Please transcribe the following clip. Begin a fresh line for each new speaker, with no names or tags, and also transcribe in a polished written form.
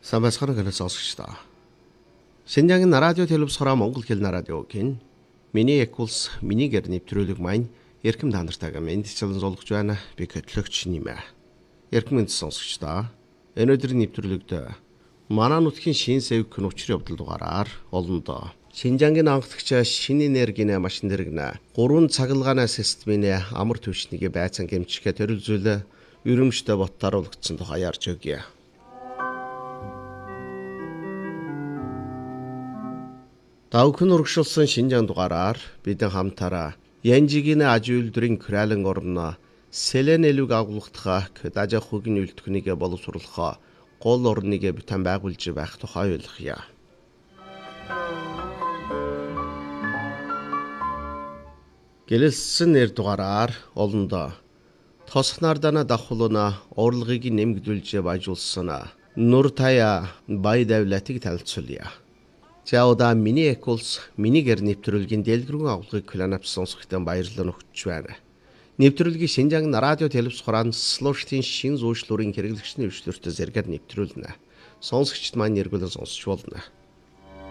Сайн байцгаана гэж сонсогчдоо. Шинжаагийн радио телевизороо Монгол хэлний радиогийн миний экулс минигээр нэвтрүүлэг маань эрхэм танартайгаа мэдчилэн зулгаж байна. Би хөтлөгч нэмэ. Эрхэм сонсогчдоо. Энэ өдрийн нэвтрүүлэгт манай нутгийн шин сэв киночрын явдал дугаараар олондоо Шинжаагийн анхдагч шинэ энергийн машин дэргэнэ 3 цаглагааны системийн амар түвшнийг байцаан гэмчгээ төрөлзөл өрөмжтэй боттааруулагдсан тухай ярьж өгье. Давхын урагшилсан Шинжаан дугаараар бидэн хамтараа Янжигийн аж үйлдвэрийн кралын орно Селен элүг агуулгадах дажа хөгийн үйлдвэрнийг боловсруулах гол орныг битэн байгуулж байх тухай ойлгоё. Гэлэлсэн нэр дугаараар олондоо тосх нардана давхлуна орлогыг нэмэгдүүлж баяжуулсан Нур Тая Бай Давлатыг танилцуулъя. За удаа миний экулс минигээр нэвтрүүлгийн дэлгэрэнгүй авлагыг кланап сонсохтой баярлалаа өгч байна. Нэвтрүүлгийн Шинжаагийн радио телевизорын слуштын шин зүйшлүүрийн хэрэглэгчний өвчлөлтөд зэрэгээр нэвтрүүлнэ. Сонсогчд маань нэргүүлэн сонсч болно.